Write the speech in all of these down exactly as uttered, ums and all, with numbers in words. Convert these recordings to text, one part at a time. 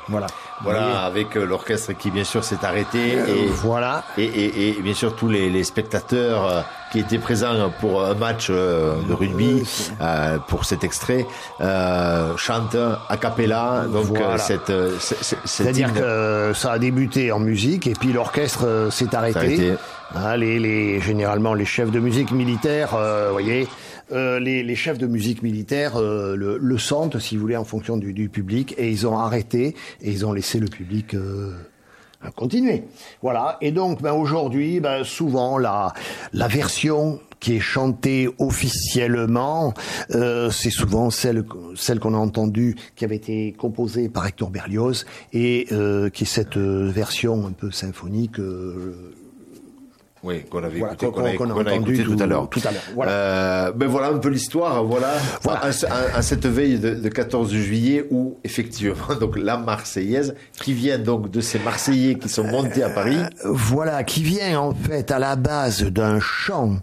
Voilà. Voilà, avec euh, l'orchestre qui bien sûr s'est arrêté euh, et voilà et, et, et bien sûr tous les, les spectateurs euh, qui étaient présents pour un match euh, de rugby euh, pour cet extrait euh, chantent a cappella. Donc voilà. euh, cette, cette, cette c'est-à-dire hymne... que euh, ça a débuté en musique et puis l'orchestre euh, s'est arrêté. arrêté. Hein, les, les généralement les chefs de musique militaire, euh, voyez. Euh, les, les chefs de musique militaire euh, le, le sentent, si vous voulez, en fonction du, du public, et ils ont arrêté et ils ont laissé le public euh, continuer. Voilà. Et donc, ben, aujourd'hui, ben, souvent la la version qui est chantée officiellement, euh, c'est souvent celle celle qu'on a entendue, qui avait été composée par Hector Berlioz et euh, qui est cette euh, version un peu symphonique. Euh, Oui, qu'on avait voilà, écouté, qu'on, qu'on, a, qu'on a qu'on a entendu écouté tout, tout à l'heure. Tout à l'heure. Voilà. Euh, ben voilà un peu l'histoire. Voilà. voilà. À, à, à cette veille de, de quatorze juillet où effectivement donc la Marseillaise qui vient donc de ces Marseillais qui sont montés à Paris. Euh, voilà, qui vient en fait à la base d'un chant,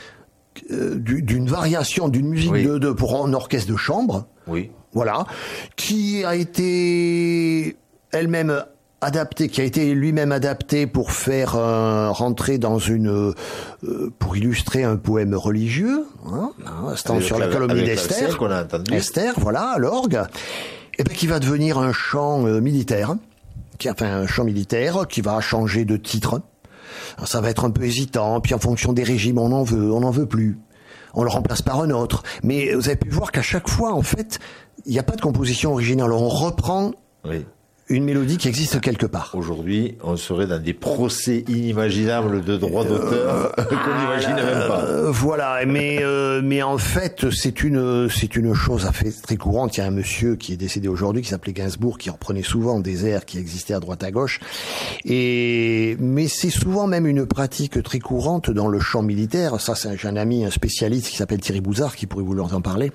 euh, d'une variation d'une musique oui. de, de pour un orchestre de chambre. Oui. Voilà, qui a été elle-même adapté, qui a été lui-même adapté pour faire euh, rentrer dans une, euh, pour illustrer un poème religieux, hein, hein, sur la calomnie d'Esther, qu'on a entendu. Esther, voilà, à l'orgue, et ben qui va devenir un chant euh, militaire, qui enfin un chant militaire qui va changer de titre. Alors, ça va être un peu hésitant, puis en fonction des régimes, on en veut, on n'en veut plus. On le remplace par un autre. Mais vous avez pu voir qu'à chaque fois, en fait, il n'y a pas de composition originale. On reprend. Oui. Une mélodie qui existe quelque part. Aujourd'hui, on serait dans des procès inimaginables de droits d'auteur euh, qu'on n'imagine euh, même pas. Euh, voilà, mais euh, mais en fait, c'est une c'est une chose à fait très courante. Il y a un monsieur qui est décédé aujourd'hui qui s'appelait Gainsbourg, qui reprenait souvent des airs qui existaient à droite à gauche. Et mais c'est souvent même une pratique très courante dans le chant militaire. Ça, c'est, j'ai un ami, un spécialiste qui s'appelle Thierry Bouzard, qui pourrait vous en parler.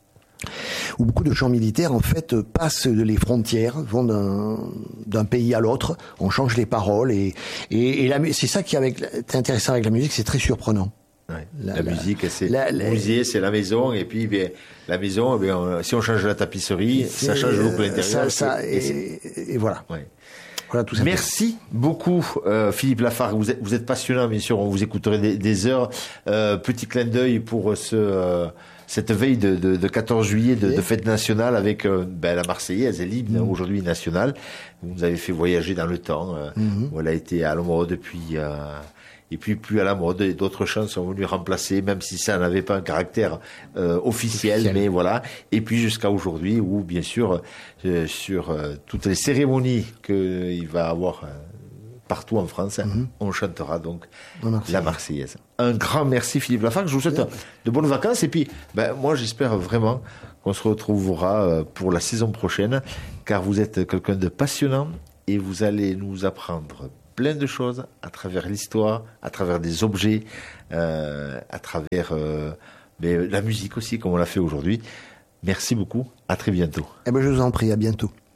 Où beaucoup de chants militaires, en fait, passent les frontières, vont d'un, d'un pays à l'autre, on change les paroles, et, et, et la, c'est ça qui avec, est intéressant avec la musique, c'est très surprenant. Ouais, la, la, la musique, c'est la, la, musée, c'est la maison, et puis bien, la maison, bien, on, si on change la tapisserie, ça change le look à l'intérieur. Ça, ça, et, et, et voilà. Ouais. Voilà, tout ça. Merci beaucoup, euh, Philippe Lafargue. Vous êtes, vous êtes passionnant, bien sûr. On vous écouterait des, des heures. Euh, petit clin d'œil pour ce, euh, cette veille de, de, de quatorze juillet de, de fête nationale avec euh, ben, la Marseillaise, l'hymne mmh. aujourd'hui national. Vous nous avez fait voyager dans le temps. Euh, mmh. où elle a été à la mode depuis. Euh, et puis plus à la mode, d'autres chants sont venus remplacer, même si ça n'avait pas un caractère euh, officiel, officiel, mais voilà. Et puis jusqu'à aujourd'hui, où bien sûr, euh, sur euh, toutes les cérémonies qu'il va avoir euh, partout en France, mm-hmm. on chantera donc Marseillaise. La Marseillaise. Un grand merci Philippe Lafargue, je vous souhaite yeah. de bonnes vacances, et puis ben, moi j'espère vraiment qu'on se retrouvera euh, pour la saison prochaine, car vous êtes quelqu'un de passionnant, et vous allez nous apprendre plein de choses à travers l'histoire, à travers des objets, euh, à travers euh, mais la musique aussi, comme on l'a fait aujourd'hui. Merci beaucoup, à très bientôt. Eh ben, je vous en prie, à bientôt.